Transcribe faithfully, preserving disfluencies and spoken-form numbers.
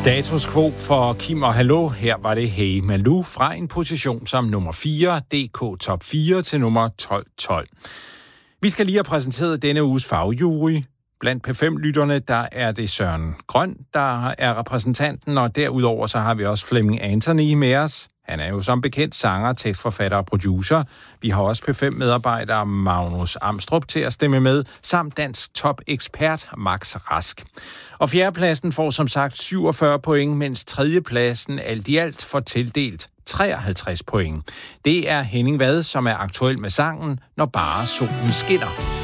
Status quo for Kim og Hallo. Her var det Hey Malou fra en position som nummer fire, D K Top fire til nummer tolv tolv. Vi skal lige have præsenteret denne uges fagjury. Blandt P fem-lytterne, der er det Søren Grøn, der er repræsentanten, og derudover så har vi også Flemming Anthony med os. Han er jo som bekendt sanger, tekstforfatter og producer. Vi har også P fem-medarbejder Magnus Amstrup til at stemme med, samt dansk top-ekspert Max Rask. Og fjerdepladsen får som sagt syvogfyrre point, mens tredjepladsen alt i alt får tildelt treoghalvtreds point. Det er Henning Vad, som er aktuel med sangen Når bare solen skinner.